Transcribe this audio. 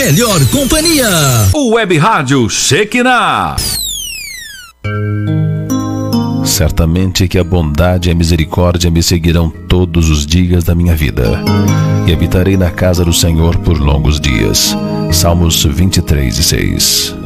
melhor companhia. O Web Rádio Shekinah. Certamente que a bondade e a misericórdia me seguirão todos os dias da minha vida, e habitarei na casa do Senhor por longos dias. Salmos 23:6.